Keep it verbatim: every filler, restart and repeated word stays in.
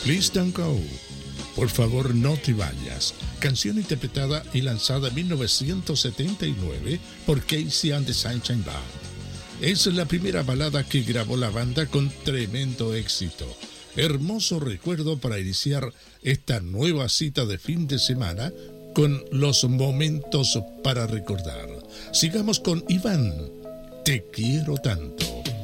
Please Don't Go. Por favor, no te vayas. Canción interpretada y lanzada en mil novecientos setenta y nueve por Casey and the Sunshine Band. Es la primera balada que grabó la banda con tremendo éxito. Hermoso recuerdo para iniciar esta nueva cita de fin de semana con los momentos para recordar. Sigamos con Iván. Te quiero tanto.